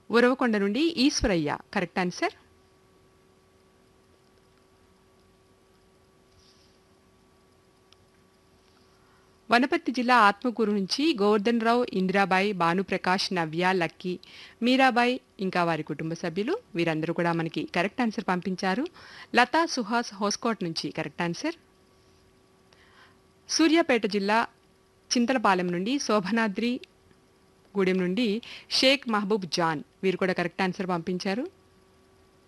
ఉరవకొండ నుండి Eshwaraiah correct answer. Wanaparthy జిల్లా ఆత్మకూరు నుంచి గోవర్ధన్ రావు, ఇందిరాబాయి, భానుప్రకాష్, నవ్య, లక్కీ, మీరాబాయి ఇంకా వారి కుటుంబ సభ్యులు వీరందరూ కూడా మనకి కరెక్ట్ ఆన్సర్ పంపించారు. లతా సుహాస్ హోస్కోట్ నుంచి కరెక్ట్ ఆన్సర్. సూర్యాపేట జిల్లా చింతలపాలెం నుండి శోభనాద్రి గూడెం నుండి షేక్ మహబూబ్ జాన్ వీరు కూడా కరెక్ట్ ఆన్సర్ పంపించారు.